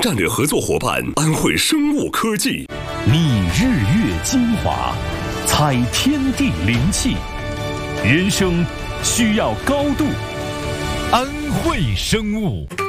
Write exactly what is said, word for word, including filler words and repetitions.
战略合作伙伴安慧生物科技。 觅日月精华，采天地灵气，人生需要高度。安慧生物。